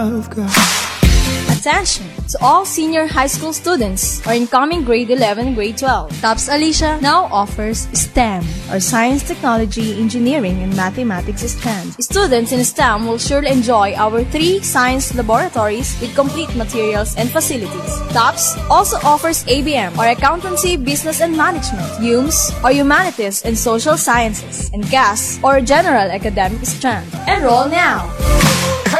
Attention to all senior high school students or incoming grade 11 and grade 12. TOPS Alicia now offers STEM or Science, Technology, Engineering, and Mathematics strand. Students in STEM will surely enjoy our 3 science laboratories with complete materials and facilities. TOPS also offers ABM or Accountancy, Business and Management, HUMS or Humanities and Social Sciences, and GAS or General Academic strand. Enroll now!